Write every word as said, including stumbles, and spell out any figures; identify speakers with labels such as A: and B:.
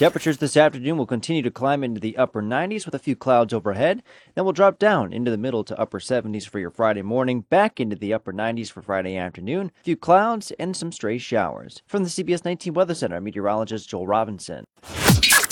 A: Temperatures this afternoon will continue to climb into the upper nineties with a few clouds overhead. Then we'll drop down into the middle to upper seventies for your Friday morning, back into the upper nineties for Friday afternoon, a few clouds and some stray showers. From the C B S nineteen Weather Center, I'm meteorologist Joel Robinson.